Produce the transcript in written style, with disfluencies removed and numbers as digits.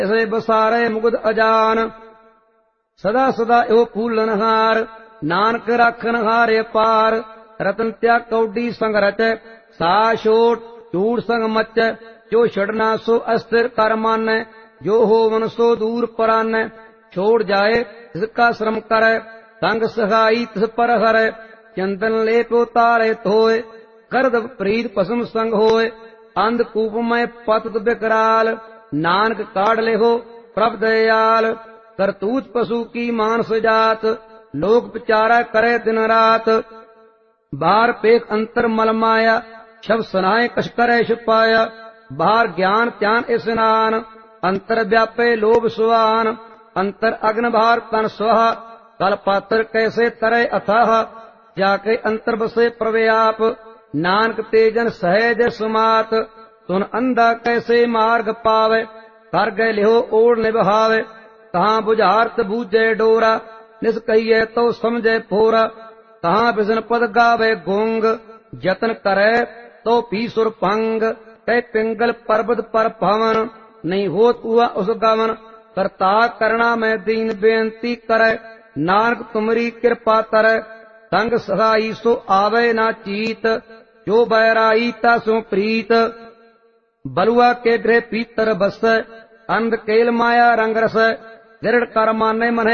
ਇਸੇ ਬਸਾਰੇ ਮੁਗਦ ਅਜਾਨ। ਸਦਾ ਸਦਾ ਇਹੋ ਫੂਲਨ ਹਾਰ, ਨਾਨਕ ਰਾਖਨ ਹਾਰ ਅਪਾਰ। ਰਤਨ ਤਿਆਗ ਕੌਡੀ ਸੰਗ ਰਚੈ, ਸਾ ਛੋਟ ਝੂਠ ਸੰਗ ਮਚੈ। ਜੋ ਛੜਨਾ ਸੋ ਅਸਥਿਰ ਕਰ ਮਾਨੈ, ਜੋ ਹੋਵਨ ਸੋ ਦੂਰ ਪਰਾਨੈ। ਛੋੜ ਜਾਏ ਤਿਸ ਕਾ ਸ਼ਰਮ ਕਰੈ, ਸੰਗ ਸਹਾਈ ਤਿਸ ਪਰ ਹਰੈ। ਚੰਦਨ ਲੇਪਿ ਤਾਰੇ ਧੋਏ, ਕਰਦ ਪ੍ਰੀਤ ਭਸਮ ਸੰਗ ਹੋਏ। ਅੰਧ ਕੂਪ ਮੈਂ ਪਤਿਤ ਬਿਕਰਾਲ, ਨਾਨਕ ਕਾਢ ਲਿਹੋ ਪ੍ਰਭ ਦਇਆਲ। ਕਰਤੂਤ ਪਸ਼ੂ ਕੀ ਮਾਨਸ ਜਾਤ, ਲੋਕ ਵਿਚਾਰਾ ਕਰੇ ਦਿਨ ਰਾਤ। ਬਾਹਰ ਪੇਖ ਅੰਤਰ ਮਲ ਮਾਇਆ, ਸ਼ਬਦ ਸੁਨਾਏ ਕਛ ਕਰੇ ਛੁਪਾਇਆ। ਬਾਹਰ ਗਿਆਨ ਧਿਆਨ ਇਸਨਾਨ, ਅੰਤਰ ਵਿਆਪੇ ਲੋਭ ਸੁਆਨ। ਅੰਤਰ ਅਗਨ ਬਾਹਰ ਤਨ ਸੁਹਾ, ਕਲ ਪਾਤਰ ਕੈਸੇ ਤਰੇ ਅਥਾਹ। ਜਾ ਕੇ ਅੰਤਰ ਬਸੇ ਪ੍ਰਭ ਆਪ, ਨਾਨਕ ਤੇਜਨ ਸਹਿਜ ਸੁਮਾਤ। ਤੁਨ ਅੰਧਾ ਕੈਸੇ ਮਾਰਗ ਪਾਵੇ, ਕਰ ਗਏ ਲਿਹੋ ਓੜ ਨਿਭਾਵੇ। ਕਹਾਂ ਬੁਝਾਰਤ ਬੂਝੇ ਡੋਰਾ, ਨਿਸ ਕਹੀਏ ਤੋ ਸਮਝੇ ਫੋਰਾ। ਕਹਾਂ ਬਿਸਨ ਪਦ ਗਾਵੇ ਗੁੰਗ, ਜਤਨ ਕਰੈ ਤੋ ਪੀ ਸੁਰ ਭੰਗ। ਕਹਿ ਪਿੰਗਲ ਪਰਬਤ ਪਰ ਭਵਨ, ਨਹੀਂ ਹੋਤ ਉਆ ਉਸ ਗਵਨ। ਕਰਤਾ ਕਰਣਾ ਮੈਂ ਦੀਨ ਬੇਨਤੀ ਕਰੈ, ਨਾਨਕ ਤੁਮਰੀ ਕਿਰਪਾ ਤਰੈ। ਸੰਗ ਸਹਾਈ ਸੋ ਆਵੇ ਨਾ ਚੀਤ, ਜੋ ਬੈਰਾਈ ਤਾ ਸੋ ਪ੍ਰੀਤ। ਬਲੁਆ ਕੇ ਗ੍ਰਹਿ ਪੀਤਰ ਬਸੈ, ਅੰਧ ਕੇਲ ਮਾਇਆ ਰੰਗ ਰਸੈ। ਗਿਰੜ ਕਰ ਮਾਨੇ ਮਨੈ